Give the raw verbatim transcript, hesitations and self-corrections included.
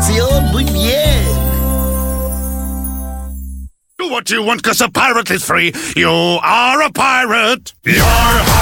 atención. Muy bien. Do what you want, cause a pirate is free. You are a pirate. You're